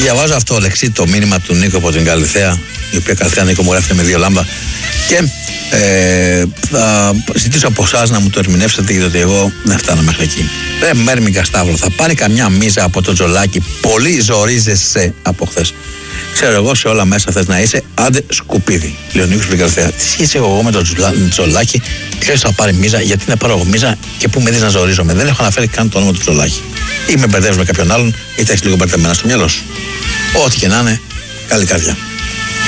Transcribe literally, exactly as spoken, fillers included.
Διαβάζω αυτό λεξί το μήνυμα του Νίκο από την Καλυθέα, η οποία Καλυθέα Νίκο μου γράφει με δύο λάμπα. Και ε, θα ζητήσω από εσάς να μου το ερμηνεύσετε, γιατί εγώ δεν φτάνω μέχρι εκεί. Ρε Μέρμιγκα Σταύρο, θα πάρει καμιά μίζα από το τζολάκι. Πολύ ζορίζεσαι από χθες. Ξέρω εγώ σε όλα μέσα θες να είσαι, άντε σκουπίδι. Λεωνίκος από την Καλυθέα. Τι είσαι εγώ με το τζολάκι, ποιος θα πάρει μίζα, γιατί να πάρω εγώ μίζα και πού με δεις να ζορίζομαι. Δεν έχω αναφέρει καν το όνομα του τζολάκι. Ή με μπερδεύεις με κάποιον άλλον, είτε έχεις λίγο μπερδεμένα στο μυαλό σου. Ό,τι και να είναι, καλή καρδιά.